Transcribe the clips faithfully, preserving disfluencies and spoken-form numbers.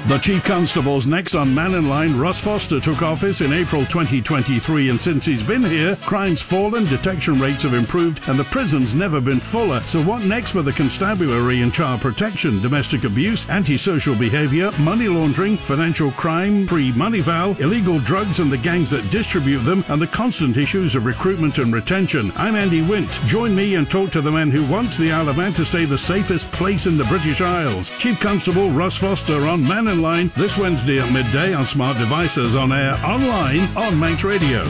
The Chief Constable's next on Man in Line. Russ Foster took office in April twenty twenty-three, and since he's been here, crime's fallen, detection rates have improved, and the prison's never been fuller. So what next for the constabulary in child protection, domestic abuse, antisocial behaviour, money laundering, financial crime, pre-money vow, illegal drugs and the gangs that distribute them, and the constant issues of recruitment and retention? I'm Andy Wint. Join me and talk to the man who wants the Isle of Man to stay the safest place in the British Isles. Chief Constable Russ Foster on Man in Line this Wednesday at midday on smart devices, on air, online, on Manx Radio.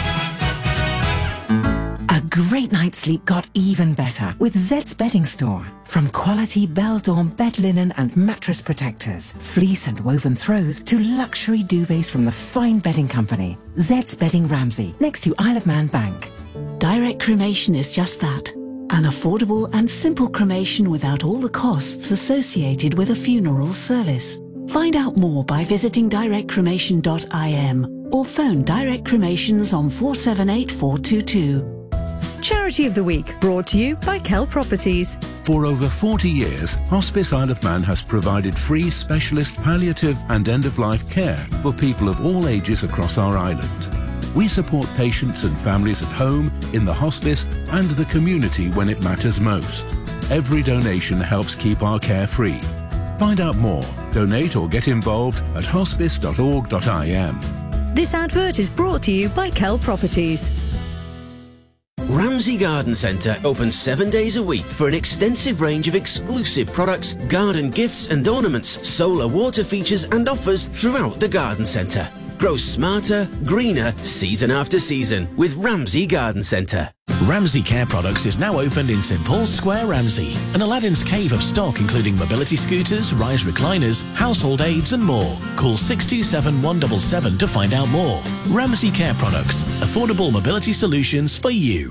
A great night's sleep got even better with Zed's Bedding Store. From quality Beldorm bed linen and mattress protectors, fleece and woven throws, to luxury duvets from the fine bedding company. Zed's Bedding Ramsey, next to Isle of Man Bank. Direct cremation is just that. An affordable and simple cremation without all the costs associated with a funeral service. Find out more by visiting direct cremation dot I M or phone Direct Cremations on four seven eight four two two. Charity of the Week, brought to you by Kell Properties. For over forty years, Hospice Isle of Man has provided free specialist palliative and end-of-life care for people of all ages across our island. We support patients and families at home, in the hospice and the community when it matters most. Every donation helps keep our care free. Find out more, donate or get involved at hospice dot org dot I M. This advert is brought to you by Kell Properties. Ramsey Garden Centre opens seven days a week for an extensive range of exclusive products, garden gifts and ornaments, solar water features and offers throughout the garden centre. Grow smarter, greener, season after season with Ramsey Garden Centre. Ramsey Care Products is now opened in St Paul's Square, Ramsey. An Aladdin's cave of stock including mobility scooters, rise recliners, household aids and more. Call six two seven, one seven seven to find out more. Ramsey Care Products. Affordable mobility solutions for you.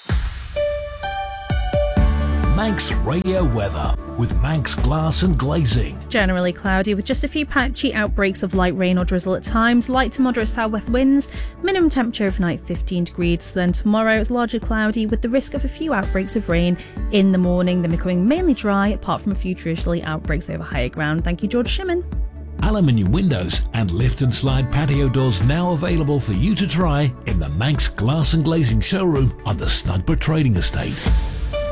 Manx Radio weather with Manx Glass and Glazing. Generally cloudy with just a few patchy outbreaks of light rain or drizzle at times, light to moderate southwest winds, minimum temperature overnight fifteen degrees. Then tomorrow it's largely cloudy with the risk of a few outbreaks of rain in the morning, then becoming mainly dry apart from a few drizzly outbreaks over higher ground. Thank you, George Shimon. Aluminium windows and lift and slide patio doors now available for you to try in the Manx Glass and Glazing showroom on the Snugborough Trading Estate.